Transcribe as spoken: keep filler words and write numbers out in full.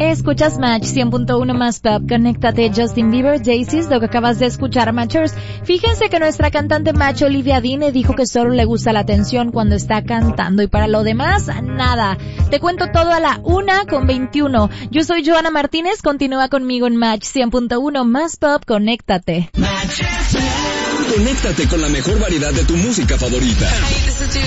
Escuchas Match cien punto uno más Pop. Conéctate. Justin Bieber, Jay-Z, lo que acabas de escuchar, Matchers. Fíjense que nuestra cantante Match, Olivia Dean, dijo que solo le gusta la atención cuando está cantando y para lo demás, nada. Te cuento todo a la una con veintiuno. Yo soy Joana Martínez. Continúa conmigo en Match cien punto uno más Pop. Conéctate. Conéctate con la mejor variedad de tu música favorita.